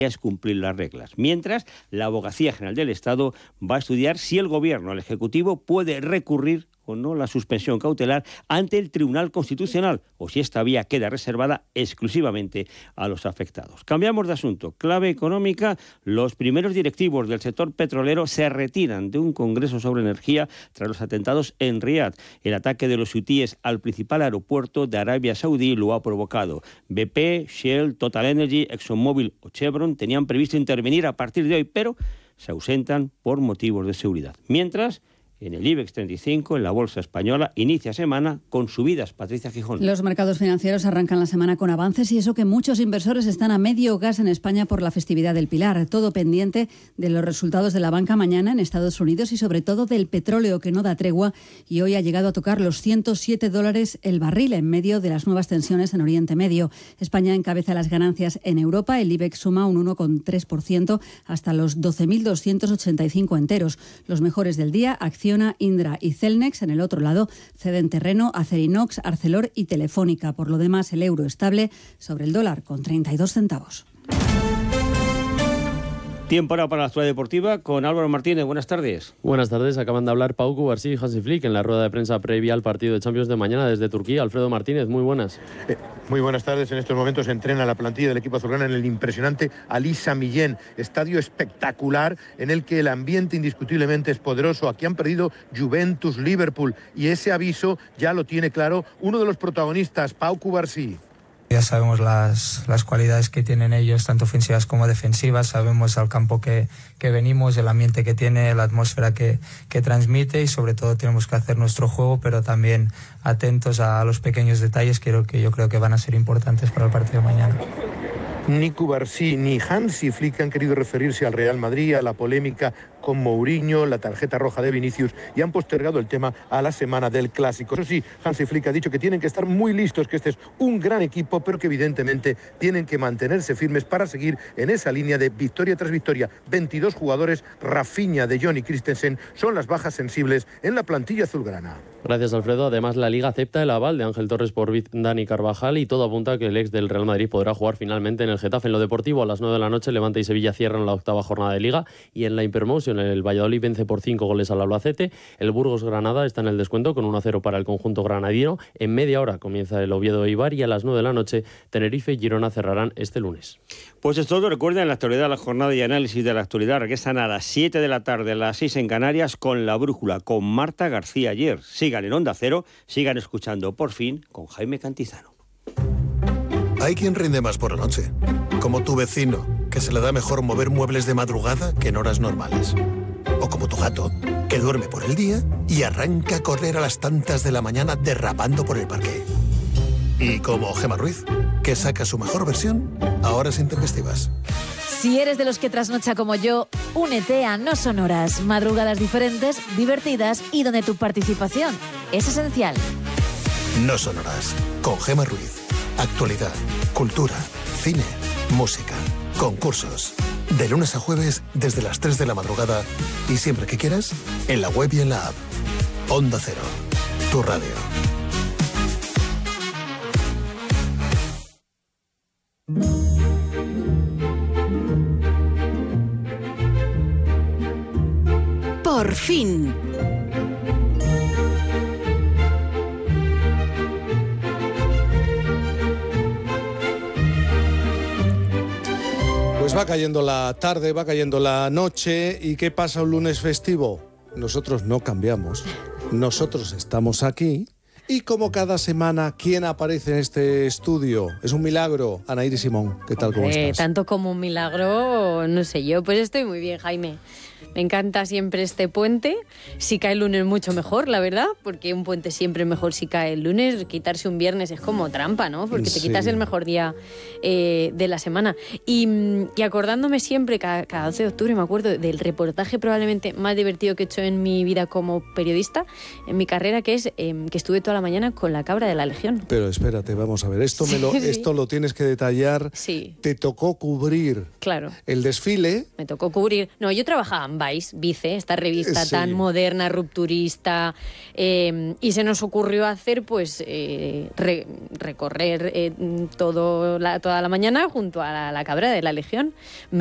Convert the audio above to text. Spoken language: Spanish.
es cumplir las reglas. Mientras, la Abogacía General del Estado va a estudiar si el Gobierno, el Ejecutivo, puede recurrir o no la suspensión cautelar ante el Tribunal Constitucional o si esta vía queda reservada exclusivamente a los afectados. Cambiamos de asunto. Clave económica, los primeros directivos del sector petrolero se retiran de un congreso sobre energía tras los atentados en Riad. El ataque de los hutíes al principal aeropuerto de Arabia Saudí lo ha provocado. BP, Shell, Total Energy, ExxonMobil o Chevron tenían previsto intervenir a partir de hoy, pero se ausentan por motivos de seguridad. Mientras, en el IBEX 35, en la Bolsa Española, inicia semana con subidas. Patricia Gijón. Los mercados financieros arrancan la semana con avances y eso que muchos inversores están a medio gas en España por la festividad del Pilar. Todo pendiente de los resultados de la banca mañana en Estados Unidos y sobre todo del petróleo que no da tregua y hoy ha llegado a tocar los $107 el barril en medio de las nuevas tensiones en Oriente Medio. España encabeza las ganancias en Europa. El IBEX suma un 1,3% hasta los 12.285 enteros. Los mejores del día, Acciona, Indra y Celnex. En el otro lado ceden terreno Acerinox, Arcelor y Telefónica. Por lo demás, el euro estable sobre el dólar con 32 centavos. Tiempo ahora para la actualidad deportiva con Álvaro Martínez. Buenas tardes. Buenas tardes. Acaban de hablar Pau Cubarsí y Hansi Flick en la rueda de prensa previa al partido de Champions de mañana desde Turquía. Alfredo Martínez, muy buenas. Muy buenas tardes. En estos momentos entrena la plantilla del equipo azulgrana en el impresionante Ali Sami Yen. Estadio espectacular en el que el ambiente indiscutiblemente es poderoso. Aquí han perdido Juventus, Liverpool y ese aviso ya lo tiene claro uno de los protagonistas, Pau Cubarsí. Ya sabemos las cualidades que tienen ellos, tanto ofensivas como defensivas. Sabemos al campo que venimos, el ambiente que tiene, la atmósfera que transmite y sobre todo tenemos que hacer nuestro juego, pero también atentos a los pequeños detalles que yo creo que van a ser importantes para el partido de mañana. Ni Cubarsí ni Hansi Flick han querido referirse al Real Madrid, a la polémica con Mourinho, la tarjeta roja de Vinicius y han postergado el tema a la semana del Clásico. Eso sí, Hansi Flick ha dicho que tienen que estar muy listos, que este es un gran equipo, pero que evidentemente tienen que mantenerse firmes para seguir en esa línea de victoria tras victoria. 22 jugadores, Rafinha, De Jong y Christensen, son las bajas sensibles en la plantilla azulgrana. Gracias, Alfredo. Además, la Liga acepta el aval de Ángel Torres por Dani Carvajal y todo apunta a que el ex del Real Madrid podrá jugar finalmente en el Getafe. En lo deportivo, a las 9 de la noche, Levante y Sevilla cierran la 8ª jornada de Liga y en la Hypermotion el Valladolid vence por 5 goles al Albacete. El Burgos Granada está en el descuento con 1-0 para el conjunto granadino. En media hora comienza el Oviedo Eibar y a las 9 de la noche Tenerife y Girona cerrarán este lunes. Pues es todo. Recuerden, la actualidad, la jornada y análisis de la actualidad regresan a las 7 de la tarde, a las 6 en Canarias, con La Brújula, con Marta García Ayer. Sigan en Onda Cero, sigan escuchando Por Fin con Jaime Cantizano. Hay quien rinde más por la noche, como tu vecino, que se le da mejor mover muebles de madrugada que en horas normales. O como tu gato, que duerme por el día y arranca a correr a las tantas de la mañana derrapando por el parque. Y como Gemma Ruiz, que saca su mejor versión a horas intempestivas. Si eres de los que trasnocha como yo, únete a No Son Horas. Madrugadas diferentes, divertidas y donde tu participación es esencial. No Son Horas, con Gemma Ruiz. Actualidad, cultura, cine, música, concursos. De lunes a jueves desde las 3 de la madrugada y siempre que quieras, en la web y en la app. Onda Cero, tu radio. Por fin. Pues va cayendo la tarde, va cayendo la noche. ¿Y qué pasa un lunes festivo? Nosotros no cambiamos. Nosotros estamos aquí. Y como cada semana, ¿quién aparece en este estudio? Es un milagro. Ana Iris Simón, ¿qué tal? ¿Cómo estás? Tanto como un milagro, no sé yo. Pues estoy muy bien, Jaime. Me encanta siempre este puente. Si cae el lunes, mucho mejor, la verdad, porque un puente siempre es mejor si cae el lunes. Quitarse un viernes es como trampa, ¿no? Porque te quitas el mejor día de la semana. Y acordándome siempre, cada 12 de octubre, me acuerdo del reportaje probablemente más divertido que he hecho en mi vida como periodista, en mi carrera, que es que estuve toda la mañana con la cabra de la Legión. Pero espérate, vamos a ver. Esto lo tienes que detallar. Sí. Te tocó cubrir claro. el desfile. Me tocó cubrir. No, yo trabajaba decían Vice, esta revista tan moderna, rupturista, y se nos ocurrió hacer, pues, recorrer toda la mañana junto a la cabra de la Legión.